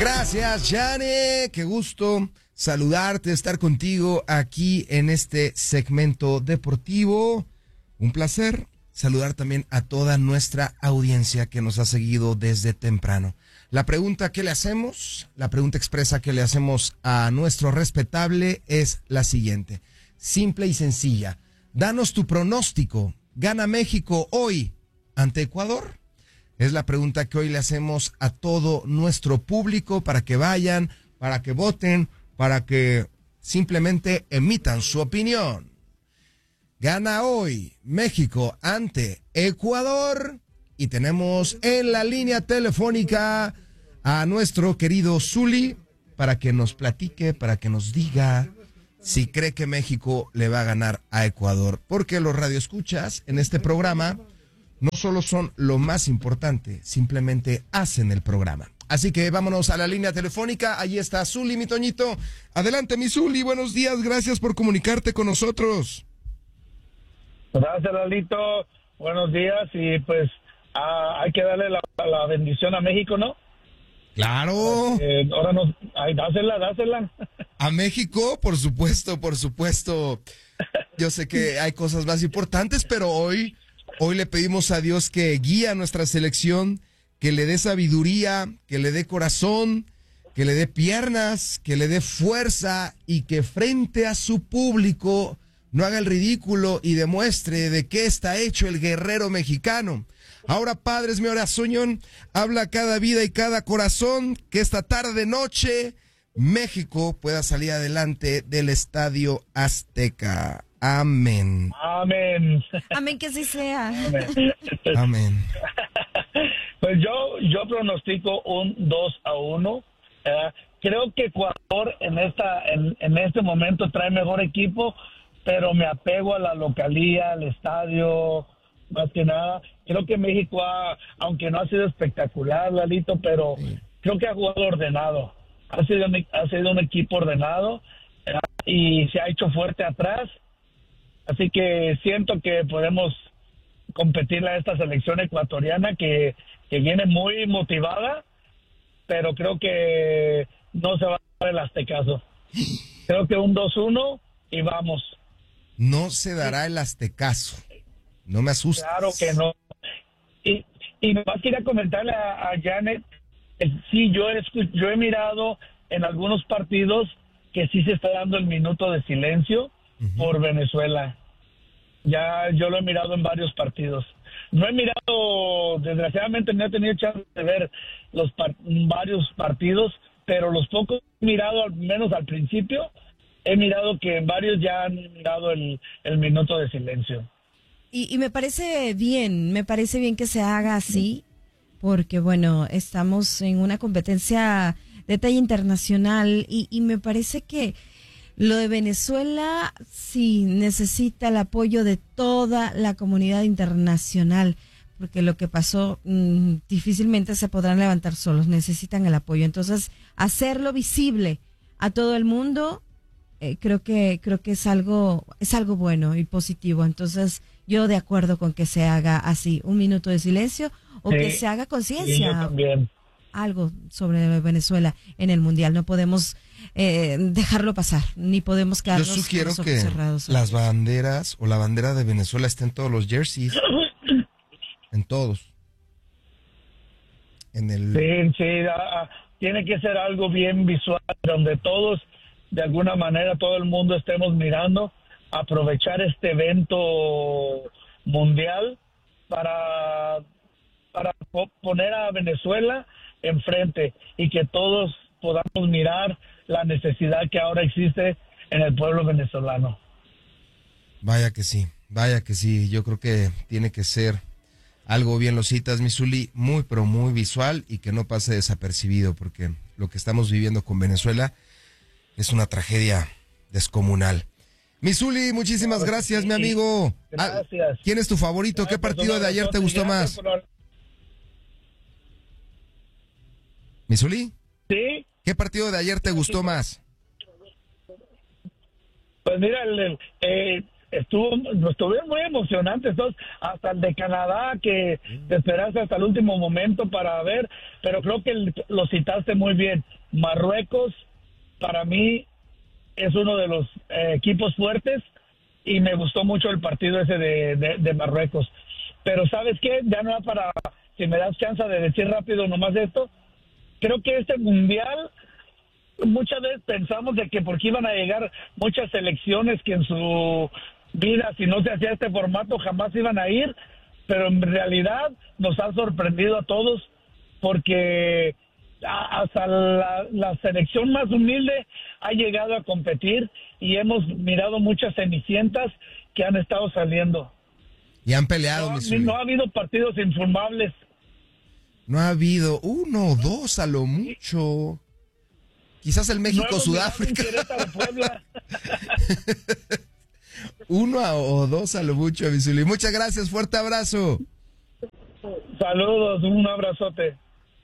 Gracias, Jane. Qué gusto saludarte, estar contigo aquí en este segmento deportivo. Un placer saludar también a toda nuestra audiencia que nos ha seguido desde temprano. La pregunta que le hacemos, la pregunta expresa que le hacemos a nuestro respetable es la siguiente. Simple y sencilla. Danos tu pronóstico. ¿Gana México hoy ante Ecuador? Es la pregunta que hoy le hacemos a todo nuestro público para que vayan, para que voten, para que simplemente emitan su opinión. ¿Gana hoy México ante Ecuador? Y tenemos en la línea telefónica a nuestro querido Zuli para que nos platique, para que nos diga si cree que México le va a ganar a Ecuador. Porque los radioescuchas en este programa no solo son lo más importante, simplemente hacen el programa. Así que vámonos a la línea telefónica. Allí está Zuli, mi Toñito. Adelante, mi Zuli. Buenos días. Gracias por comunicarte con nosotros. Gracias, Lalito. Buenos días. Y pues hay que darle la bendición a México, ¿no? Claro. Ahora nos... dásela. A México, por supuesto, por supuesto. Yo sé que hay cosas más importantes, pero hoy le pedimos a Dios que guíe a nuestra selección, que le dé sabiduría, que le dé corazón, que le dé piernas, que le dé fuerza y que frente a su público no haga el ridículo y demuestre de qué está hecho el guerrero mexicano. Ahora, padres, mi oración, habla cada vida y cada corazón, que esta tarde noche México pueda salir adelante del Estadio Azteca. Amén. Amén. Amén, que así sea. Amén. Pues yo pronostico un 2-1. Creo que Ecuador en este momento trae mejor equipo, pero me apego a la localía, al estadio, más que nada. Creo que México aunque no ha sido espectacular, Lalito, pero creo que ha jugado ordenado. Ha sido un equipo ordenado y se ha hecho fuerte atrás. Así que siento que podemos competirle a esta selección ecuatoriana que viene muy motivada, pero creo que no se va a dar el aztecaso. Creo que un 2-1 y vamos. No se dará el aztecaso. No me asustes. Claro que no. Y nomás quería comentarle a Janet, sí, yo he mirado en algunos partidos que sí se está dando el minuto de silencio por Venezuela. Ya yo lo he mirado en varios partidos. No he mirado, desgraciadamente no he tenido chance de ver varios partidos, pero los pocos he mirado, al menos al principio, he mirado que en varios ya han mirado el minuto de silencio. Y me parece bien que se haga así, porque bueno, estamos en una competencia de talla internacional y me parece que lo de Venezuela sí necesita el apoyo de toda la comunidad internacional, porque lo que pasó difícilmente se podrán levantar solos, necesitan el apoyo. Entonces, hacerlo visible a todo el mundo, creo que es algo bueno y positivo. Entonces, yo de acuerdo con que se haga así, un minuto de silencio o que se haga conciencia. Algo sobre Venezuela en el Mundial. No podemos dejarlo pasar, ni podemos quedarnos Yo sugiero con los ojos que cerrados. las banderas o la bandera de Venezuela esté en todos los jerseys. En todos. Sí, tiene que ser algo bien visual, donde todos, de alguna manera, todo el mundo estemos mirando, aprovechar este evento mundial para poner a Venezuela enfrente y que todos podamos mirar la necesidad que ahora existe en el pueblo venezolano. Vaya que sí, yo creo que tiene que ser algo bien lo citas, mi Zuli, muy pero muy visual y que no pase desapercibido, porque lo que estamos viviendo con Venezuela es una tragedia descomunal. Mi Zuli, muchísimas gracias, mi amigo. Gracias. ¿Quién es tu favorito? ¿Qué partido de ayer te gustó más? ¿Mi Zuli? Sí. ¿Qué partido de ayer te gustó más? Pues mira, estuvieron muy emocionantes todos, hasta el de Canadá, que te esperaste hasta el último momento para ver, pero creo que lo citaste muy bien. Marruecos, para mí, es uno de los equipos fuertes, y me gustó mucho el partido ese de Marruecos. Pero ¿sabes qué? Ya no para, si me das chance de decir rápido nomás esto, creo que este mundial, muchas veces pensamos de que porque iban a llegar muchas selecciones que en su vida, si no se hacía este formato, jamás iban a ir, pero en realidad nos ha sorprendido a todos, porque hasta la selección más humilde ha llegado a competir, y hemos mirado muchas cenicientas que han estado saliendo. Y han peleado, no ha habido partidos infumables. No ha habido 1 o 2 a lo mucho. Quizás el México-Sudáfrica. 1 o 2 a lo mucho, mi Zuli. Muchas gracias, fuerte abrazo. Saludos, un abrazote.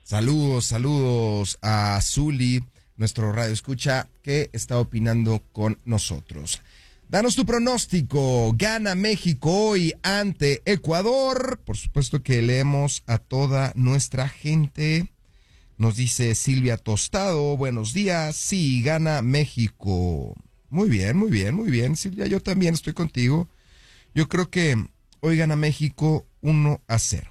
Saludos a Zuli, nuestro radio escucha, que está opinando con nosotros. Danos tu pronóstico. ¿Gana México hoy ante Ecuador? Por supuesto que leemos a toda nuestra gente. Nos dice Silvia Tostado, buenos días. Sí, gana México. Muy bien, Silvia. Yo también estoy contigo. Yo creo que hoy gana México 1-0.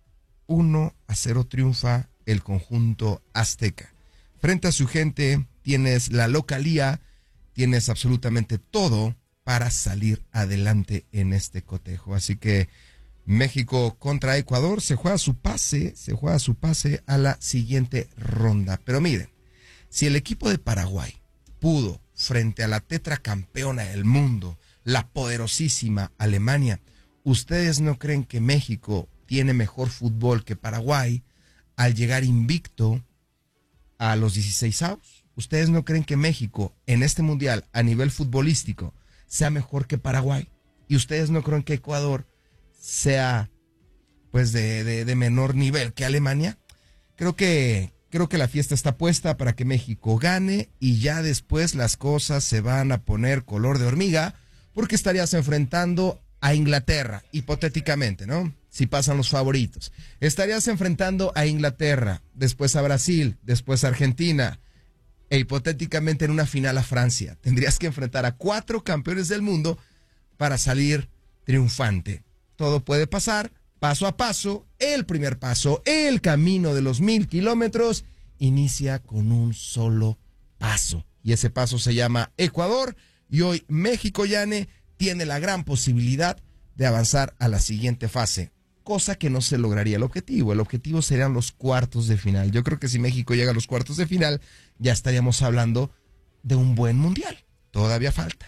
1-0 triunfa el conjunto azteca. Frente a su gente tienes la localía, tienes absolutamente todo para salir adelante en este cotejo. Así que México contra Ecuador se juega su pase a la siguiente ronda. Pero miren, si el equipo de Paraguay pudo frente a la tetracampeona del mundo, la poderosísima Alemania, ¿ustedes no creen que México tiene mejor fútbol que Paraguay al llegar invicto a los 16avos? ¿Ustedes no creen que México en este mundial a nivel futbolístico sea mejor que Paraguay? ¿Y ustedes no creen que Ecuador sea pues de menor nivel que Alemania? Creo que la fiesta está puesta para que México gane, y ya después las cosas se van a poner color de hormiga, porque estarías enfrentando a Inglaterra, hipotéticamente, ¿no? Si pasan los favoritos. Estarías enfrentando a Inglaterra, después a Brasil, después a Argentina, e hipotéticamente en una final a Francia. Tendrías que enfrentar a 4 campeones del mundo para salir triunfante. Todo puede pasar, paso a paso. El primer paso, el camino de los 1000 kilómetros, inicia con un solo paso. Y ese paso se llama Ecuador. Y hoy México, Yane, tiene la gran posibilidad de avanzar a la siguiente fase, cosa que no se lograría el objetivo serían los cuartos de final. Yo creo que si México llega a los cuartos de final, ya estaríamos hablando de un buen mundial. Todavía falta.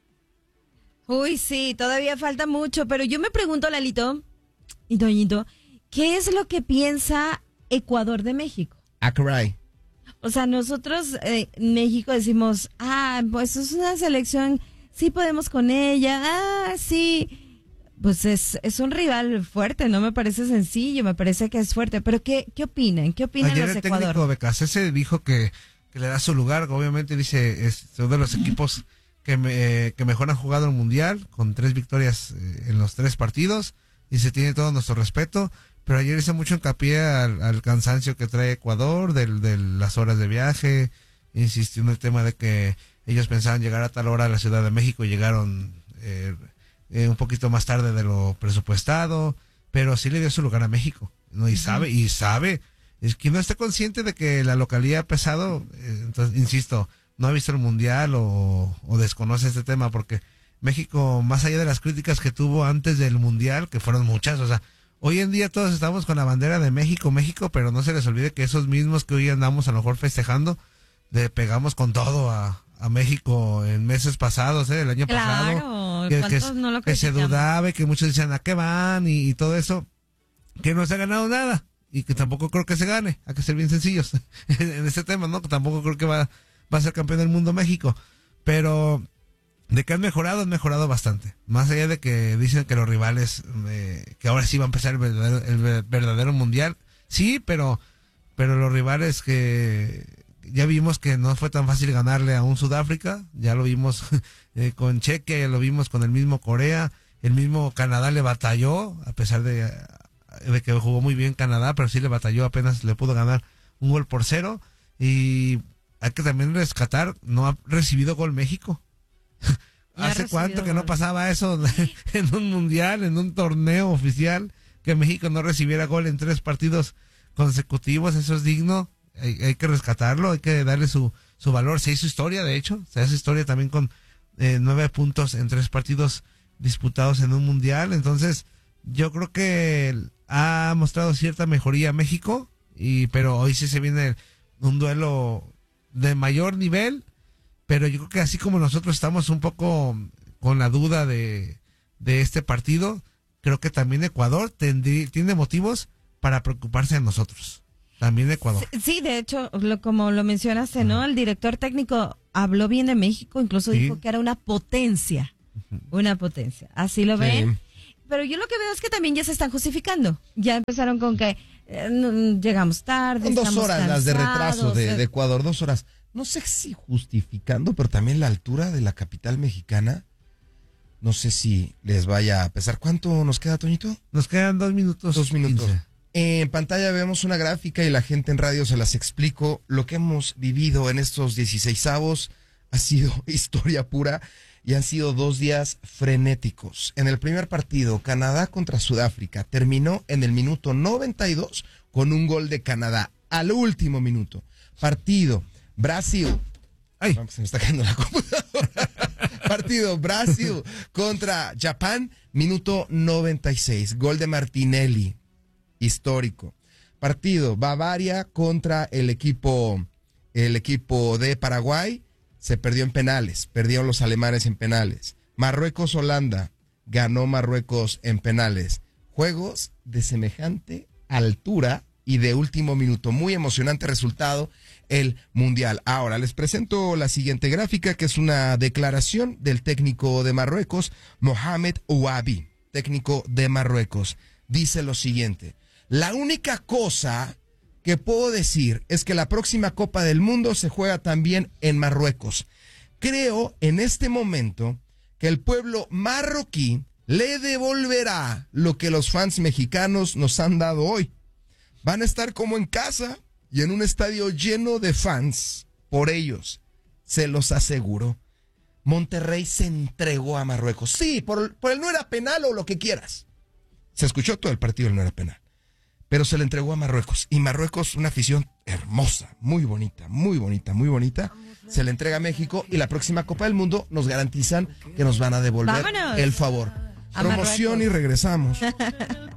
Uy, sí, todavía falta mucho, pero yo me pregunto, Lalito y Toñito, ¿qué es lo que piensa Ecuador de México? Caray. O sea, nosotros México decimos, pues es una selección, sí podemos con ella, sí. Pues es un rival fuerte, no me parece sencillo, me parece que es fuerte. Pero ¿qué opinan? ¿Qué opinan ayer los el Ecuador? técnico Becasese dijo que le da su lugar. Obviamente dice, es uno de los equipos que mejor han jugado el Mundial, con 3 victorias en los 3 partidos. Dice, tiene todo nuestro respeto. Pero ayer hizo mucho hincapié al cansancio que trae Ecuador, de las horas de viaje. Insistió en el tema de que ellos pensaban llegar a tal hora a la Ciudad de México y llegaron un poquito más tarde de lo presupuestado, pero sí le dio su lugar a México, ¿no? Y sabe, es que no esté consciente de que la localidad ha pesado. Entonces, insisto, no ha visto el Mundial o desconoce este tema, porque México, más allá de las críticas que tuvo antes del Mundial, que fueron muchas, o sea, hoy en día todos estamos con la bandera de México, pero no se les olvide que esos mismos que hoy andamos a lo mejor festejando, le pegamos con todo a México en meses pasados, el año pasado, que se dudaba, y que muchos decían ¿a qué van? Y todo eso, que no se ha ganado nada, y que tampoco creo que se gane, hay que ser bien sencillos en este tema, ¿no? Que tampoco creo que va a ser campeón del mundo México, pero de que han mejorado bastante, más allá de que dicen que los rivales, que ahora sí va a empezar el verdadero mundial, sí, pero los rivales que ya vimos que no fue tan fácil ganarle a un Sudáfrica, ya lo vimos con Chequia, ya lo vimos con el mismo Corea, el mismo Canadá le batalló, a pesar de que jugó muy bien Canadá, pero sí le batalló, apenas le pudo ganar 1-0, y hay que también rescatar, no ha recibido gol México. ¿Hace cuánto que no pasaba eso en un mundial, en un torneo oficial, que México no recibiera gol en 3 partidos consecutivos? Eso es digno, hay que rescatarlo, hay que darle su valor. Se hizo historia, de hecho, se hace historia también con 9 puntos en 3 partidos disputados en un mundial. Entonces, yo creo que ha mostrado cierta mejoría México, pero hoy sí se viene un duelo de mayor nivel. Pero yo creo que así como nosotros estamos un poco con la duda de este partido, creo que también Ecuador tiene motivos para preocuparse de nosotros. También Ecuador. Sí, de hecho, como lo mencionaste, ¿no? El director técnico habló bien de México, incluso dijo que era una potencia. Una potencia. Así lo ven. Pero yo lo que veo es que también ya se están justificando. Ya empezaron con que llegamos tarde. Son 2 horas cansados, las de retraso de Ecuador, 2 horas. No sé si justificando, pero también la altura de la capital mexicana. No sé si les vaya a pesar. ¿Cuánto nos queda, Toñito? Nos quedan 2 minutos. 2 minutos. 15. En pantalla vemos una gráfica y la gente en radio se las explico. Lo que hemos vivido en estos 16avos ha sido historia pura y han sido 2 días frenéticos. En el primer partido, Canadá contra Sudáfrica, terminó en el minuto 92 con un gol de Canadá al último minuto. Partido Brasil. Ay, se me está cayendo la computadora. Partido Brasil contra Japón, minuto 96. Gol de Martinelli, histórico. Partido Bavaria contra el equipo de Paraguay, se perdió en penales. Perdieron los alemanes en penales. Marruecos-Holanda, ganó Marruecos en penales. Juegos de semejante altura y de último minuto. Muy emocionante resultado el Mundial. Ahora les presento la siguiente gráfica, que es una declaración del técnico de Marruecos, Mohamed Ouabi, técnico de Marruecos. Dice lo siguiente: la única cosa que puedo decir es que la próxima Copa del Mundo se juega también en Marruecos. Creo en este momento que el pueblo marroquí le devolverá lo que los fans mexicanos nos han dado hoy. Van a estar como en casa y en un estadio lleno de fans por ellos, se los aseguro. Monterrey se entregó a Marruecos. Sí, por el no era penal o lo que quieras. Se escuchó todo el partido, el no era penal. Pero se le entregó a Marruecos. Y Marruecos, una afición hermosa, muy bonita, muy bonita, muy bonita. Se le entrega a México y la próxima Copa del Mundo nos garantizan que nos van a devolver el favor. Promoción y regresamos.